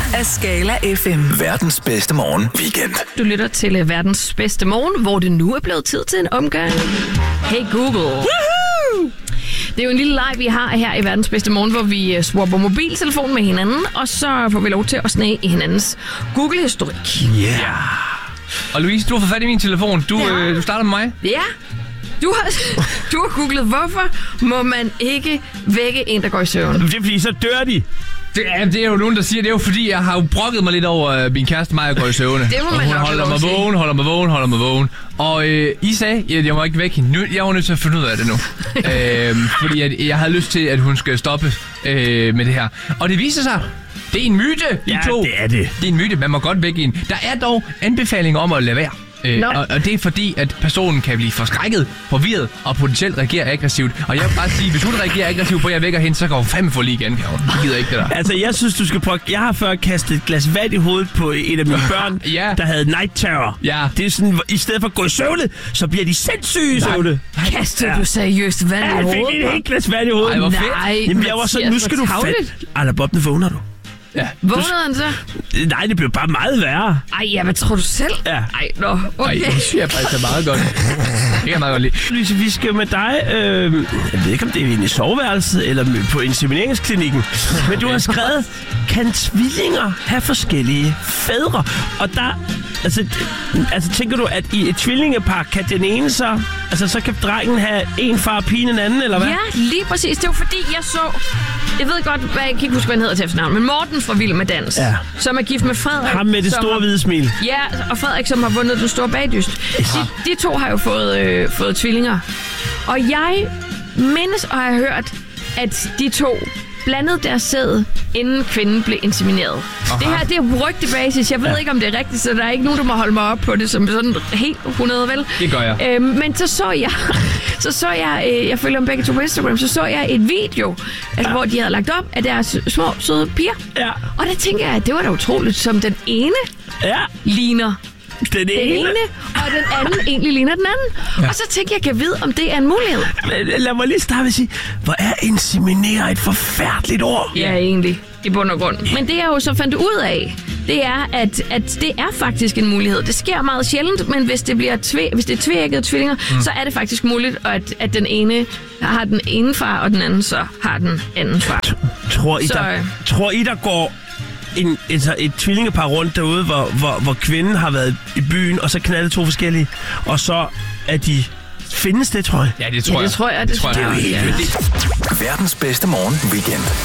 af Skala FM. Verdens bedste morgen weekend. Du lytter til verdens bedste morgen, hvor det nu er blevet tid til en omgang. Hey Google. Woohoo! Det er jo en lille leg, vi har her i verdens bedste morgen, hvor vi swapper mobiltelefon med hinanden, og så får vi lov til at snage i hinandens Google-historik. Yeah. Og Louise, du har fået fat i min telefon. Du starter med mig. Ja. Du har googlet, hvorfor må man ikke vække en, der går i søvn? Det er fordi, så dør de. Det er jo nogen, der siger, det er jo fordi, jeg har jo brokket mig lidt over min kæreste mig, og går i søvne. Det må man nok holder mig vågen. Og I sagde, at jeg må ikke vække hende. Jeg var nødt til at finde ud af det nu. Fordi jeg havde lyst til, at hun skal stoppe med det her. Og det viser sig, det er en myte, det er det. Det er en myte, man må godt vække en. Der er dog anbefalinger om at lade være. Og det er fordi, at personen kan blive forskrækket, forvirret og potentielt reagere aggressivt. Og jeg vil bare sige, hvis hun reagerer aggressivt på, at jeg vækker hende, så kan hun fandme få lige igen. Jeg gider ikke det der. Altså, jeg synes, du skal prøve. Jeg har før kastet et glas vand i hovedet på et af mine børn, der havde night terror. Ja. Det er sådan, i stedet for at gå i søvne, så bliver de sindssyge i søvne. Kastede du seriøst vand i hovedet? Jeg fik et helt glas vand i hovedet. Ej, hvor fedt. Jamen, jeg var sådan, nu skal du fandme. Bob, nu vågner du. Ja. Vågnede han så? Nej, det blev bare meget værre. Ej, hvad tror du selv? Ja. Ej, okay. Ej, det synes jeg faktisk er meget godt. Det kan jeg meget godt lide. Louise, vi skal med dig, jeg ved ikke, om det er inde i soveværelset eller på insemineringsklinikken, men du har skrevet, kan tvillinger have forskellige fædre? Og der, altså tænker du, at i et tvillingepar kan den ene så kan drengen have en far og pigen en anden, eller hvad? Ja, lige præcis. Det var fordi, jeg ved godt, hvad jeg kan ikke huske, hvad han hedder til efternavn, men Morten fra Vild med Dans, som er gift med Frederik. Ham med det store hvide smil. Ja, og Frederik, som har vundet den store bagdyst. De to har jo fået tvillinger. Og jeg mindes og har hørt, at de to blandede deres sæd, inden kvinden blev insemineret. Aha. Det her, det er rygtebasis. Jeg ved ikke, om det er rigtigt, så der er ikke nogen, der må holde mig op på det som sådan helt 100, vel? Det gør jeg. Men så jeg, jeg følger dem begge to på Instagram, så jeg et video, hvor de havde lagt op af deres små, søde piger. Ja. Og der tænker jeg, at det var da utroligt, som den ene ligner den ene, og den anden egentlig ligner den anden. Ja. Og så tænker jeg, kan vide, om det er en mulighed. Lad mig lige starte med at sige, hvor er inseminere et forfærdeligt ord? Ja, egentlig, i bund og grund. Men det jeg jo så fandt ud af, det er, at det er faktisk en mulighed. Det sker meget sjældent, men hvis det er tveæggede tvillinger, så er det faktisk muligt, at den ene har den ene far, og den anden så har den anden far. Tror I, der går et tvillingepar rundt derude, hvor kvinden har været i byen, og så knaldet to forskellige, og så er de... Findes det, tror jeg? Ja, det tror jeg. Det tror jeg. Verdens bedste morgen weekend.